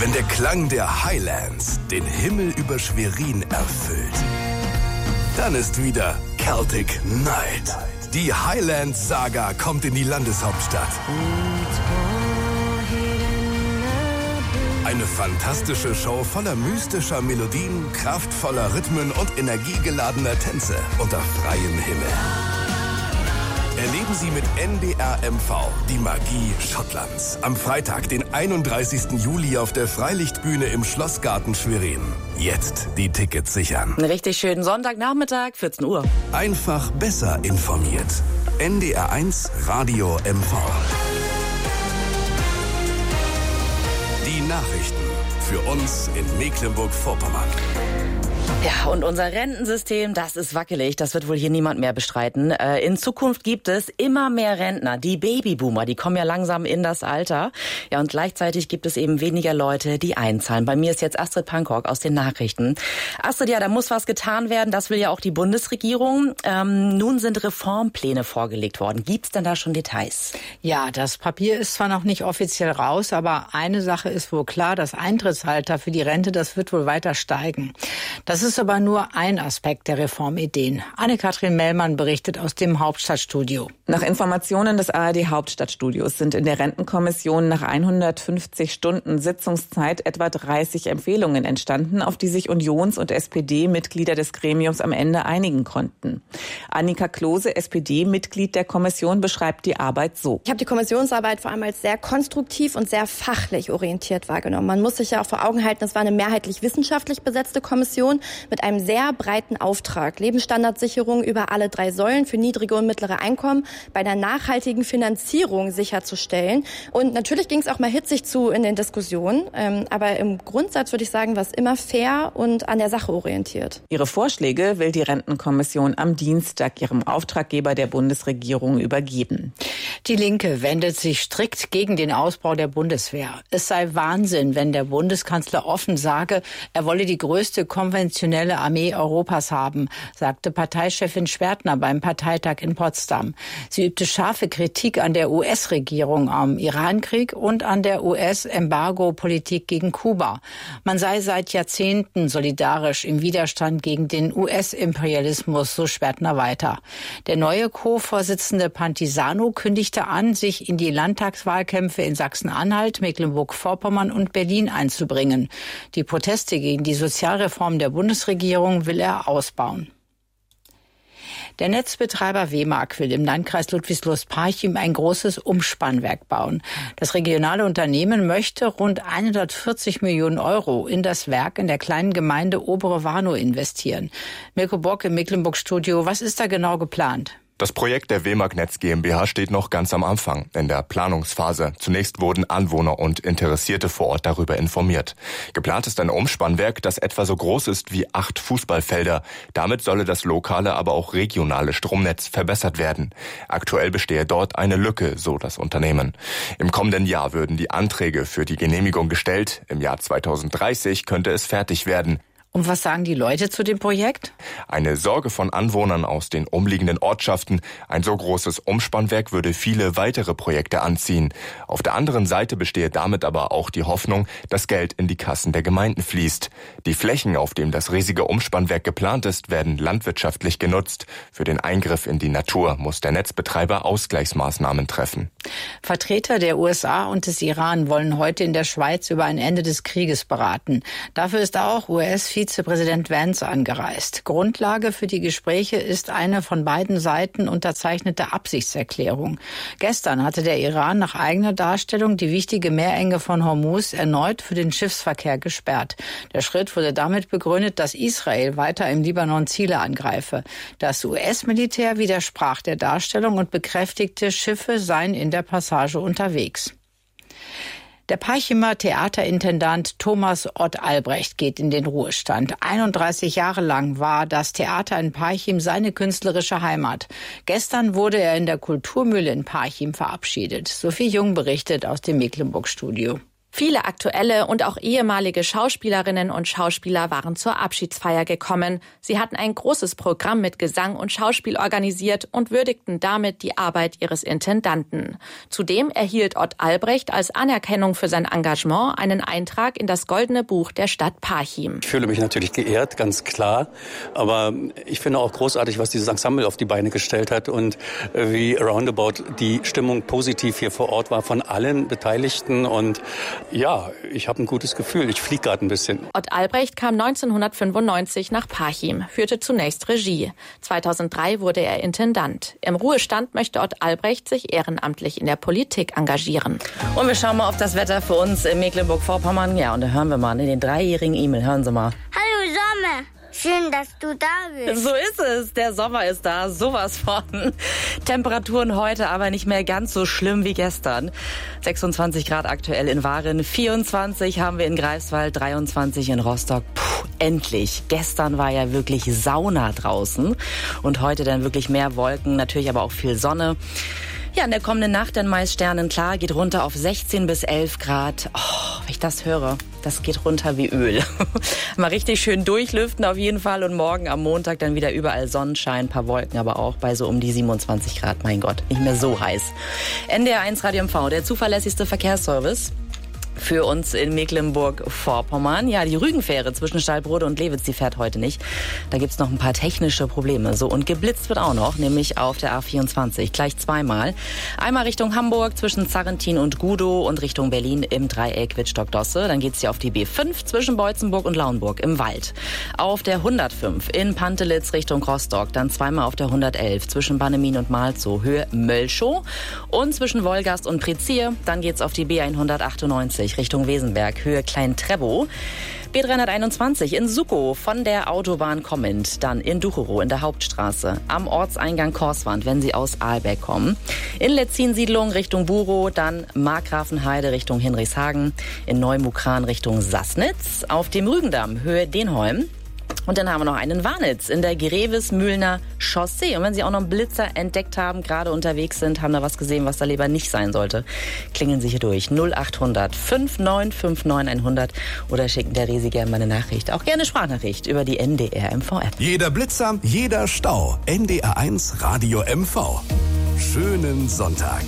Wenn der Klang der Highlands den Himmel über Schwerin erfüllt, dann ist wieder Celtic Night. Die Highlands-Saga kommt in die Landeshauptstadt. Eine fantastische Show voller mystischer Melodien, kraftvoller Rhythmen und energiegeladener Tänze unter freiem Himmel. Erleben Sie mit NDR MV die Magie Schottlands. Am Freitag, den 31. Juli auf der Freilichtbühne im Schlossgarten Schwerin. Jetzt die Tickets sichern. Einen richtig schönen Sonntagnachmittag, 14 Uhr. Einfach besser informiert. NDR 1 Radio MV. Die Nachrichten für uns in Mecklenburg-Vorpommern. Ja, und unser Rentensystem, das ist wackelig. Das wird wohl hier niemand mehr bestreiten. In Zukunft gibt es immer mehr Rentner. Die Babyboomer, die kommen ja langsam in das Alter. Ja, und gleichzeitig gibt es eben weniger Leute, die einzahlen. Bei mir ist jetzt Astrid Pankok aus den Nachrichten. Astrid, ja, da muss was getan werden. Das will ja auch die Bundesregierung. Nun sind Reformpläne vorgelegt worden. Gibt's denn da schon Details? Ja, das Papier ist zwar noch nicht offiziell raus, aber eine Sache ist wohl klar. Das Eintrittsalter für die Rente, das wird wohl weiter steigen. Das ist aber nur ein Aspekt der Reformideen. Anne-Kathrin Mellmann berichtet aus dem Hauptstadtstudio. Nach Informationen des ARD Hauptstadtstudios sind in der Rentenkommission nach 150 Stunden Sitzungszeit etwa 30 Empfehlungen entstanden, auf die sich Unions- und SPD-Mitglieder des Gremiums am Ende einigen konnten. Annika Klose, SPD-Mitglied der Kommission, beschreibt die Arbeit so. Ich habe die Kommissionsarbeit vor allem als sehr konstruktiv und sehr fachlich orientiert wahrgenommen. Man muss sich ja auch vor Augen halten, es war eine mehrheitlich wissenschaftlich besetzte Kommission mit einem sehr breiten Auftrag. Lebensstandardsicherung über alle 3 Säulen für niedrige und mittlere Einkommen bei einer nachhaltigen Finanzierung sicherzustellen. Und natürlich ging es auch mal hitzig zu in den Diskussionen. Aber im Grundsatz würde ich sagen, war es immer fair und an der Sache orientiert. Ihre Vorschläge will die Rentenkommission am Dienstag ihrem Auftraggeber der Bundesregierung übergeben. Die Linke wendet sich strikt gegen den Ausbau der Bundeswehr. Es sei Wahnsinn, wenn der Bundeskanzler offen sage, er wolle die größte konventionelle Armee Europas haben, sagte Parteichefin Schwertner beim Parteitag in Potsdam. Sie übte scharfe Kritik an der US-Regierung am Irankrieg und an der US-Embargo-Politik gegen Kuba. Man sei seit Jahrzehnten solidarisch im Widerstand gegen den US-Imperialismus, so Schwertner weiter. Der neue Co-Vorsitzende Pantisano kündigte an, sich in die Landtagswahlkämpfe in Sachsen-Anhalt, Mecklenburg-Vorpommern und Berlin einzubringen. Die Proteste gegen die Sozialreform der Bundesregierung will er ausbauen. Der Netzbetreiber WEMAG will im Landkreis Ludwigslust-Parchim ein großes Umspannwerk bauen. Das regionale Unternehmen möchte rund 140 Millionen Euro in das Werk in der kleinen Gemeinde Obere Warnow investieren. Mirko Bock im Mecklenburg-Studio, was ist da genau geplant? Das Projekt der WEMAG Netz GmbH steht noch ganz am Anfang, in der Planungsphase. Zunächst wurden Anwohner und Interessierte vor Ort darüber informiert. Geplant ist ein Umspannwerk, das etwa so groß ist wie 8 Fußballfelder. Damit solle das lokale, aber auch regionale Stromnetz verbessert werden. Aktuell bestehe dort eine Lücke, so das Unternehmen. Im kommenden Jahr würden die Anträge für die Genehmigung gestellt. Im Jahr 2030 könnte es fertig werden. Und was sagen die Leute zu dem Projekt? Eine Sorge von Anwohnern aus den umliegenden Ortschaften. Ein so großes Umspannwerk würde viele weitere Projekte anziehen. Auf der anderen Seite bestehe damit aber auch die Hoffnung, dass Geld in die Kassen der Gemeinden fließt. Die Flächen, auf denen das riesige Umspannwerk geplant ist, werden landwirtschaftlich genutzt. Für den Eingriff in die Natur muss der Netzbetreiber Ausgleichsmaßnahmen treffen. Vertreter der USA und des Iran wollen heute in der Schweiz über ein Ende des Krieges beraten. Dafür ist auch US-Vizepräsident Vance angereist. Grundlage für die Gespräche ist eine von beiden Seiten unterzeichnete Absichtserklärung. Gestern hatte der Iran nach eigener Darstellung die wichtige Meerenge von Hormuz erneut für den Schiffsverkehr gesperrt. Der Schritt wurde damit begründet, dass Israel weiter im Libanon Ziele angreife. Das US-Militär widersprach der Darstellung und bekräftigte, Schiffe seien in der Passage unterwegs. Der Parchimer Theaterintendant Thomas Ott Albrecht geht in den Ruhestand. 31 Jahre lang war das Theater in Parchim seine künstlerische Heimat. Gestern wurde er in der Kulturmühle in Parchim verabschiedet. Sophie Jung berichtet aus dem Mecklenburg-Studio. Viele aktuelle und auch ehemalige Schauspielerinnen und Schauspieler waren zur Abschiedsfeier gekommen. Sie hatten ein großes Programm mit Gesang und Schauspiel organisiert und würdigten damit die Arbeit ihres Intendanten. Zudem erhielt Ott Albrecht als Anerkennung für sein Engagement einen Eintrag in das Goldene Buch der Stadt Parchim. Ich fühle mich natürlich geehrt, ganz klar. Aber ich finde auch großartig, was dieses Ensemble auf die Beine gestellt hat und wie roundabout die Stimmung positiv hier vor Ort war von allen Beteiligten. Und ja, ich habe ein gutes Gefühl. Ich fliege gerade ein bisschen. Ott Albrecht kam 1995 nach Parchim, führte zunächst Regie. 2003 wurde er Intendant. Im Ruhestand möchte Ott Albrecht sich ehrenamtlich in der Politik engagieren. Und wir schauen mal auf das Wetter für uns in Mecklenburg-Vorpommern. Ja, und da hören wir mal in den 3-jährigen Emil. Hören Sie mal. Hallo Sommer. Schön, dass du da bist. So ist es. Der Sommer ist da. Sowas von. Temperaturen heute aber nicht mehr ganz so schlimm wie gestern. 26 Grad aktuell in Waren. 24 haben wir in Greifswald. 23 in Rostock. Puh, endlich. Gestern war ja wirklich Sauna draußen. Und heute dann wirklich mehr Wolken. Natürlich aber auch viel Sonne. Ja, in der kommenden Nacht dann meist sternenklar, geht runter auf 16 bis 11 Grad. Oh, wenn ich das höre, das geht runter wie Öl. Mal richtig schön durchlüften auf jeden Fall und morgen am Montag dann wieder überall Sonnenschein, ein paar Wolken, aber auch bei so um die 27 Grad. Mein Gott, nicht mehr so heiß. NDR1 Radio MV, der zuverlässigste Verkehrsservice für uns in Mecklenburg-Vorpommern. Ja, die Rügenfähre zwischen Stallbrode und Lewitz, die fährt heute nicht. Da gibt's noch ein paar technische Probleme. So, und geblitzt wird auch noch, nämlich auf der A24. Gleich zweimal. Einmal Richtung Hamburg zwischen Zarrentin und Gudow und Richtung Berlin im Dreieck Wittstock-Dosse. Dann geht's hier auf die B5 zwischen Beutzenburg und Lauenburg im Wald. Auf der 105 in Pantelitz Richtung Rostock. Dann zweimal auf der 111 zwischen Bannemin und Malzow Höhe Mölchow. Und zwischen Wolgast und Prezier. Dann geht's auf die B198 Richtung Wesenberg, Höhe Klein-Trebow. B321 in Suckow von der Autobahn kommend, dann in Ducherow in der Hauptstraße, am Ortseingang Korswand, wenn Sie aus Aalbeck kommen. In Letzin-Siedlung Richtung Burow, dann Markgrafenheide Richtung Hinrichshagen, in Neumukran Richtung Sassnitz, auf dem Rügendamm, Höhe Denholm. Und dann haben wir noch einen Warnitz in der Grevesmühlner Chaussee. Und wenn Sie auch noch einen Blitzer entdeckt haben, gerade unterwegs sind, haben da was gesehen, was da lieber nicht sein sollte, klingeln Sie hier durch 0800 5959 100 oder schicken der Resi gerne mal eine Nachricht. Auch gerne Sprachnachricht über die NDR MV-App. Jeder Blitzer, jeder Stau. NDR1 Radio MV. Schönen Sonntag.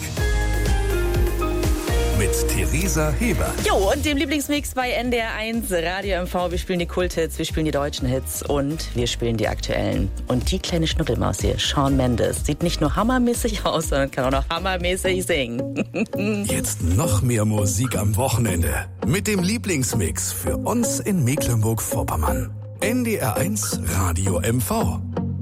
Mit Theresa Heber. Jo, und dem Lieblingsmix bei NDR1 Radio MV. Wir spielen die Kulthits, wir spielen die deutschen Hits und wir spielen die aktuellen. Und die kleine Schnuckelmaus hier, Shawn Mendes, sieht nicht nur hammermäßig aus, sondern kann auch noch hammermäßig singen. Jetzt noch mehr Musik am Wochenende. Mit dem Lieblingsmix für uns in Mecklenburg-Vorpommern. NDR1 Radio MV.